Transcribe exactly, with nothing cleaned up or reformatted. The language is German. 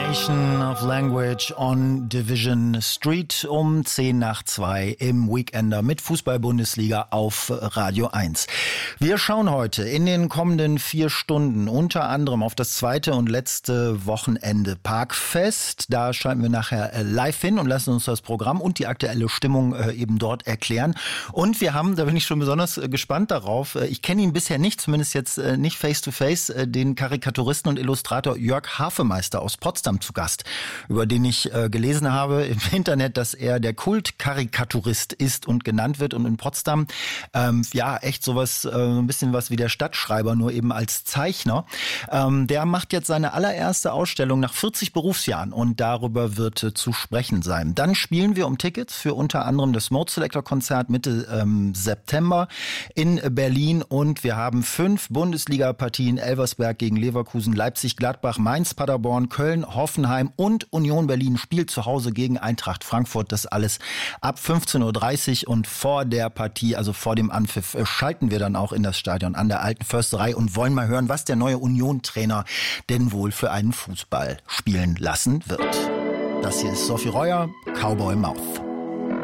Nation of Language on Division Street um zehn nach zwei im Weekender mit Fußball-Bundesliga auf Radio eins. Wir schauen heute in den kommenden vier Stunden unter anderem auf das zweite und letzte Wochenende Parkfest. Da schalten wir nachher live hin und lassen uns das Programm und die aktuelle Stimmung eben dort erklären. Und wir haben, da bin ich schon besonders gespannt darauf, ich kenne ihn bisher nicht, zumindest jetzt nicht face to face, den Karikaturisten und Illustrator Jörg Hafemeister aus Potsdam zu Gast, über den ich äh, gelesen habe im Internet, dass er der Kultkarikaturist ist und genannt wird und in Potsdam ähm, ja echt sowas, äh, ein bisschen was wie der Stadtschreiber, nur eben als Zeichner. Ähm, der macht jetzt seine allererste Ausstellung nach vierzig Berufsjahren und darüber wird äh, zu sprechen sein. Dann spielen wir um Tickets für unter anderem das Mode Selector Konzert Mitte ähm, September in Berlin und wir haben fünf Bundesliga-Partien: Elversberg gegen Leverkusen, Leipzig, Gladbach, Mainz, Paderborn, Köln, Hoffenheim und Union Berlin spielt zu Hause gegen Eintracht Frankfurt. Das alles ab fünfzehn Uhr dreißig und vor der Partie, also vor dem Anpfiff, schalten wir dann auch in das Stadion an der Alten Försterei und wollen mal hören, was der neue Union-Trainer denn wohl für einen Fußball spielen lassen wird. Das hier ist Sophie Reuer, Cowboy Mouth.